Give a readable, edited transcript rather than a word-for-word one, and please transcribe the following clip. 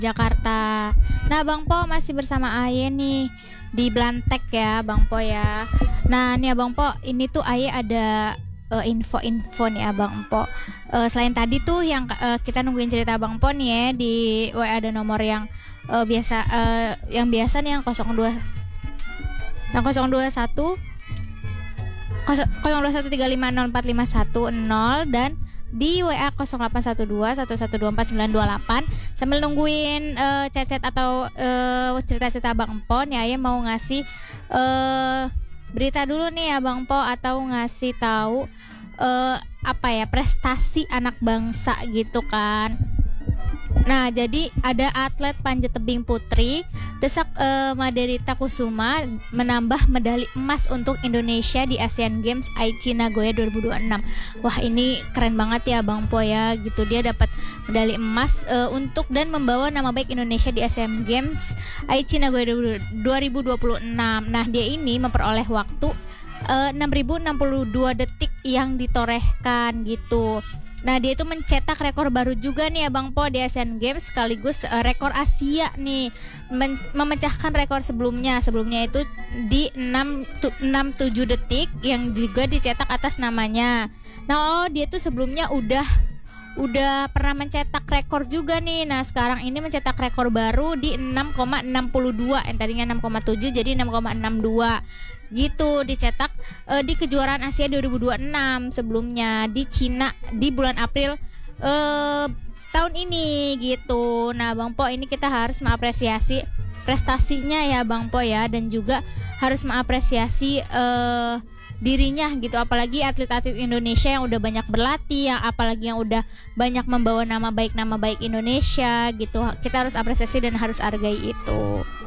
Jakarta. Nah, Bang Po masih bersama Aye nih di Blantek ya, Bang Po ya. Nah, nih Bang Po, ini tuh Aye ada info-info nih Abang Po. Selain tadi tuh yang kita nungguin cerita Abang Po nih ya di WA ada nomor yang yang biasa nih yang 02 yang 021 02135045110 dan di WA 081211249928. Sambil nungguin chat-chat atau cerita-cerita Abang Po nih Aye mau ngasih berita dulu nih ya Bang Po atau ngasih tahu prestasi anak bangsa gitu kan. Nah, jadi ada atlet panjat tebing putri Desak Maderita Kusuma menambah medali emas untuk Indonesia di Asian Games Aichi Nagoya 2026. Wah, ini keren banget ya Bang Po ya gitu. Dia dapat medali emas untuk dan membawa nama baik Indonesia di Asian Games Aichi Nagoya 2026. Nah, dia ini memperoleh waktu 6.062 detik yang ditorehkan gitu. Nah, dia itu mencetak rekor baru juga nih Abang Po di Asian Games sekaligus rekor Asia nih, memecahkan rekor sebelumnya itu di 67 detik yang juga dicetak atas namanya. Nah, dia tuh sebelumnya udah pernah mencetak rekor juga nih. Nah, sekarang ini mencetak rekor baru di 6,62. Yang tadinya 6,7 jadi 6,62. Gitu dicetak di kejuaraan Asia 2026 sebelumnya di Cina di bulan April tahun ini gitu. Nah, Bang Po, ini kita harus mengapresiasi prestasinya ya Bang Po ya, dan juga harus mengapresiasi dirinya gitu, apalagi atlet-atlet Indonesia yang udah banyak berlatih, apalagi yang udah banyak membawa nama baik Indonesia gitu. Kita harus apresiasi dan harus hargai itu.